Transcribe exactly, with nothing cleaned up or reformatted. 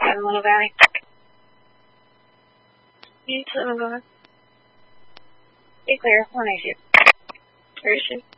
Little Valley. You too, I'm going. Be clear. one eighty. Where is she?